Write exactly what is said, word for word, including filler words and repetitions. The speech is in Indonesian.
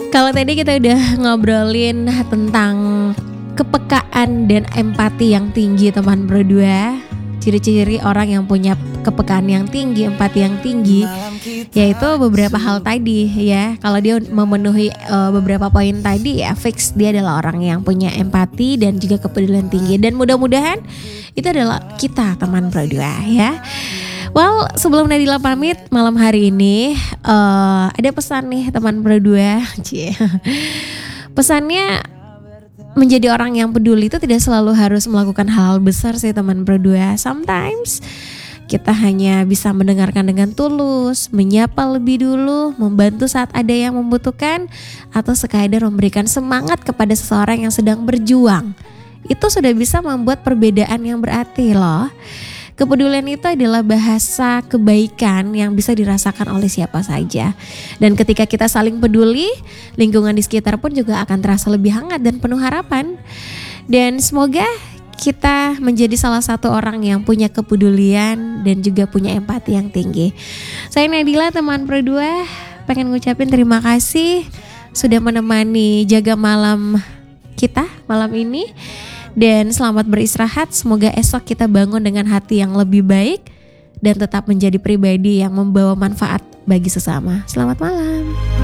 Kalau tadi kita udah ngobrolin tentang kepekaan dan empati yang tinggi teman berdua. Ciri-ciri orang yang punya kepekaan yang tinggi, empati yang tinggi, yaitu beberapa hal tadi ya. Kalau dia memenuhi uh, beberapa poin tadi ya fix dia adalah orang yang punya empati dan juga kepedulian tinggi. Dan mudah-mudahan itu adalah kita teman berdua ya. Well, sebelum Nadila pamit malam hari ini uh, ada pesan nih teman berdua. Cie. Pesannya, menjadi orang yang peduli itu tidak selalu harus melakukan hal-hal besar sih teman berdua. Sometimes kita hanya bisa mendengarkan dengan tulus, menyapa lebih dulu, membantu saat ada yang membutuhkan, atau sekadar memberikan semangat kepada seseorang yang sedang berjuang. Itu sudah bisa membuat perbedaan yang berarti loh. Kepedulian itu adalah bahasa kebaikan yang bisa dirasakan oleh siapa saja. Dan ketika kita saling peduli, lingkungan di sekitar pun juga akan terasa lebih hangat dan penuh harapan. Dan semoga kita menjadi salah satu orang yang punya kepedulian dan juga punya empati yang tinggi. Saya Nadila, teman berdua, pengen ngucapin terima kasih sudah menemani jaga malam kita malam ini. Dan selamat beristirahat, semoga esok kita bangun dengan hati yang lebih baik dan tetap menjadi pribadi yang membawa manfaat bagi sesama. Selamat malam.